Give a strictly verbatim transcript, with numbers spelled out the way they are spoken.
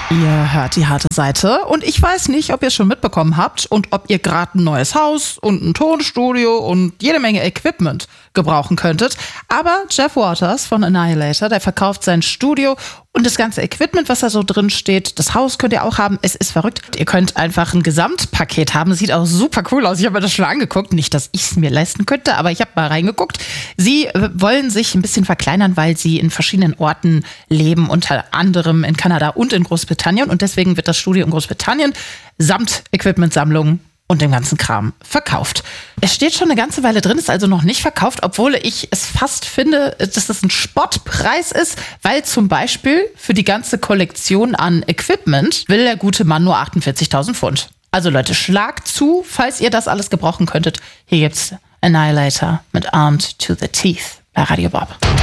Ihr hört die harte Seite und ich weiß nicht, ob ihr es schon mitbekommen habt und ob ihr gerade ein neues Haus und ein Tonstudio und jede Menge Equipment gebrauchen könntet. Aber Jeff Waters von Annihilator, der verkauft sein Studio und das ganze Equipment, was da so drin steht. Das Haus könnt ihr auch haben. Es ist verrückt. Ihr könnt einfach ein Gesamtpaket haben. Sieht auch super cool aus. Ich habe mir das schon angeguckt. Nicht, dass ich es mir leisten könnte, aber ich habe mal reingeguckt. Sie wollen sich ein bisschen verkleinern, weil sie in verschiedenen Orten leben, unter anderem in Kanada und in Großbritannien. Und deswegen wird das Studio in Großbritannien samt Equipmentsammlung und dem ganzen Kram verkauft. Es steht schon eine ganze Weile drin, ist also noch nicht verkauft, obwohl ich es fast finde, dass das ein Spottpreis ist, weil zum Beispiel für die ganze Kollektion an Equipment will der gute Mann nur achtundvierzigtausend Pfund. Also Leute, schlagt zu, falls ihr das alles gebrauchen könntet. Hier gibt's Annihilator mit Armed to the Teeth bei Radio Bob.